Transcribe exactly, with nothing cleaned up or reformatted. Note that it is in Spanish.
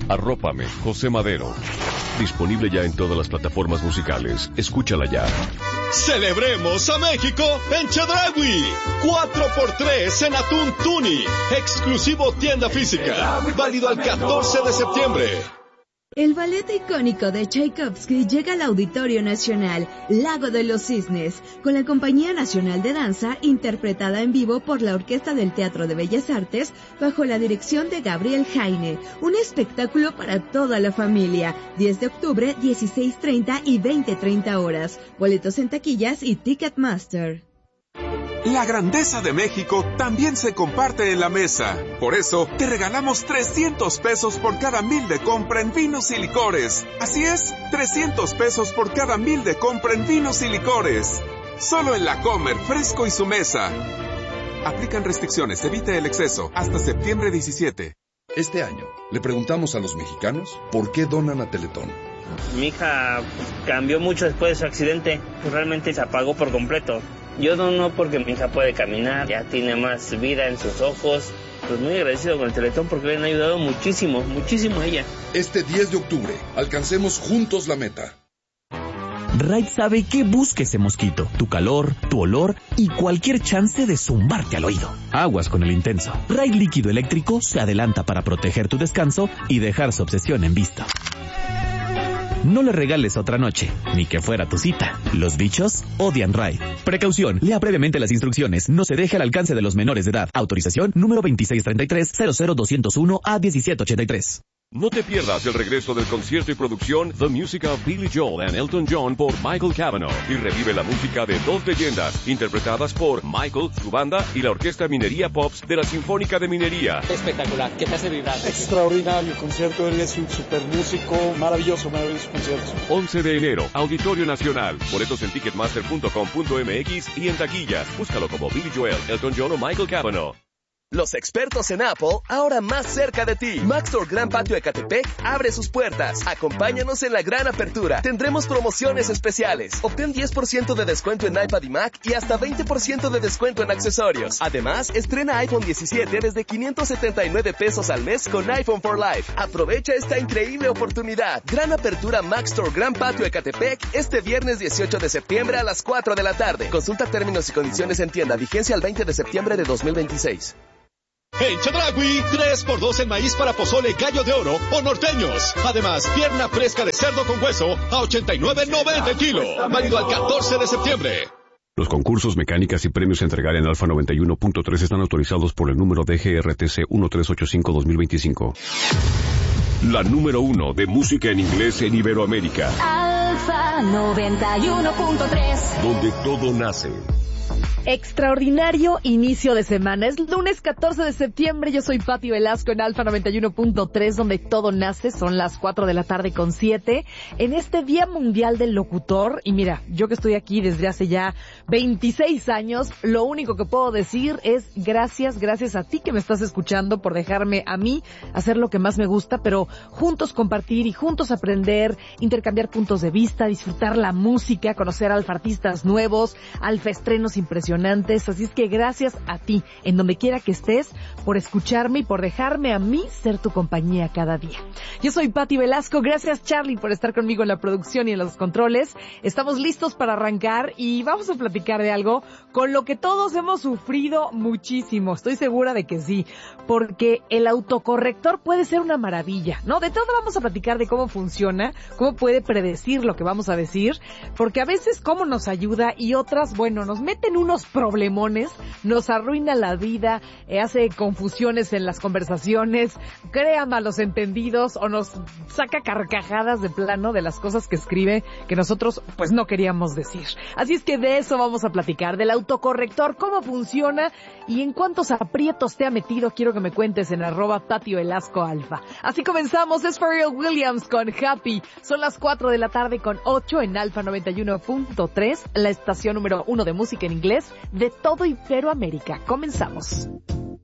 Arrópame, José Madero. Disponible ya en todas las plataformas musicales. Escúchala ya. ¡Celebremos a México en Chedraui! cuatro por tres en atún tuni. Exclusivo tienda física. Válido al catorce de septiembre. El ballet icónico de Tchaikovsky llega al Auditorio Nacional, Lago de los Cisnes, con la Compañía Nacional de Danza, interpretada en vivo por la Orquesta del Teatro de Bellas Artes, bajo la dirección de Gabriel Jaine. Un espectáculo para toda la familia. diez de octubre, dieciséis treinta y veinte treinta horas. Boletos en taquillas y Ticketmaster. La grandeza de México también se comparte en la mesa. Por eso, te regalamos trescientos pesos por cada mil de compra en vinos y licores. Así es, trescientos pesos por cada mil de compra en vinos y licores. Solo en La Comer, Fresco y su mesa. Aplican restricciones, evite el exceso. Hasta septiembre diecisiete. Este año, le preguntamos a los mexicanos por qué donan a Teletón. Mi hija cambió mucho después de su accidente. Realmente se apagó por completo. Yo dono porque mi hija puede caminar, ya tiene más vida en sus ojos. Pues muy agradecido con el Teletón porque le han ayudado muchísimo, muchísimo a ella. Este diez de octubre, alcancemos juntos la meta. Raid sabe qué busca ese mosquito, tu calor, tu olor y cualquier chance de zumbarte al oído. Aguas con el intenso. Raid líquido eléctrico se adelanta para proteger tu descanso y dejar su obsesión en vista. No le regales otra noche, ni que fuera tu cita. Los bichos odian Raid. Precaución, lea brevemente las instrucciones. No se deje al alcance de los menores de edad. Autorización número veintiséis treinta y tres cero cero doscientos uno a diecisiete ochenta y tres. No te pierdas el regreso del concierto y producción The Music of Billy Joel and Elton John por Michael Cavanaugh y revive la música de dos leyendas interpretadas por Michael, su banda y la Orquesta Minería Pops de la Sinfónica de Minería. Espectacular, ¿qué te hace vibrar? Extraordinario concierto, él es un super músico, maravilloso, maravilloso concierto. once de enero, Auditorio Nacional. Boletos en ticketmaster punto com punto m x y en taquillas. Búscalo como Billy Joel, Elton John o Michael Cavanaugh. Los expertos en Apple, ahora más cerca de ti. Mac Store Gran Patio Ecatepec abre sus puertas. Acompáñanos en la gran apertura. Tendremos promociones especiales. Obtén diez por ciento de descuento en iPad y Mac y hasta veinte por ciento de descuento en accesorios. Además, estrena iPhone diecisiete desde quinientos setenta y nueve pesos al mes con iPhone for Life. Aprovecha esta increíble oportunidad. Gran apertura Mac Store Gran Patio Ecatepec este viernes dieciocho de septiembre a las cuatro de la tarde. Consulta términos y condiciones en tienda. Vigencia al veinte de septiembre de dos mil veintiséis. En Chedraui, tres por dos en maíz para pozole gallo de oro o norteños. Además, pierna fresca de cerdo con hueso a ochenta y nueve noventa el kilo. Válido al catorce de septiembre. Los concursos, mecánicas y premios a entregar en Alfa noventa y uno punto tres están autorizados por el número D G R T C trece ochenta y cinco dos mil veinticinco. La número uno de música en inglés en Iberoamérica. Alfa noventa y uno punto tres. Donde todo nace. Extraordinario inicio de semana. Es lunes catorce de septiembre. Yo soy Pati Velasco en Alfa noventa y uno punto tres, donde todo nace. Son las cuatro de la tarde con siete. En este Día Mundial del Locutor. Y mira, yo que estoy aquí desde hace ya veintiséis años, lo único que puedo decir es gracias, gracias a ti que me estás escuchando por dejarme a mí hacer lo que más me gusta, pero juntos compartir y juntos aprender, intercambiar puntos de vista, disfrutar la música, conocer alfartistas nuevos, alfaestrenos impresionantes. Así es que gracias a ti, en donde quiera que estés, por escucharme y por dejarme a mí ser tu compañía cada día. Yo soy Pati Velasco. Gracias, Charlie, por estar conmigo en la producción y en los controles. Estamos listos para arrancar y vamos a platicar de algo con lo que todos hemos sufrido muchísimo. Estoy segura de que sí, porque el autocorrector puede ser una maravilla, ¿no? De todo vamos a platicar de cómo funciona, cómo puede predecir lo que vamos a decir, porque a veces cómo nos ayuda y otras, bueno, nos meten unos problemones, nos arruina la vida, eh, hace confusiones en las conversaciones, crea malos entendidos o nos saca carcajadas de plano de las cosas que escribe que nosotros pues no queríamos decir. Así es que de eso vamos a platicar, del autocorrector, cómo funciona y en cuántos aprietos te ha metido. Quiero que me cuentes en arroba Pati Velasco Alfa. Así comenzamos. Es Pharrell Williams con Happy. Son las cuatro de la tarde con ocho en Alfa noventa y uno punto tres, la estación número uno de música en inglés de todo Iberoamérica. Comenzamos.